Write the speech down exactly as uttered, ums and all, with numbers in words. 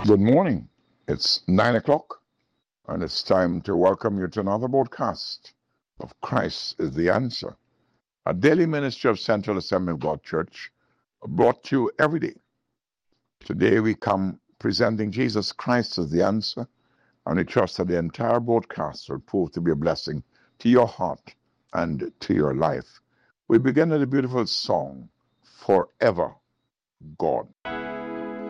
Good morning. It's nine o'clock, and it's time to welcome you to another broadcast of Christ is the Answer, a daily ministry of Central Assembly of God Church, brought to you every day. Today we come presenting Jesus Christ as the answer, and we trust that the entire broadcast will prove to be a blessing to your heart and to your life. We begin with a beautiful song, Forever God.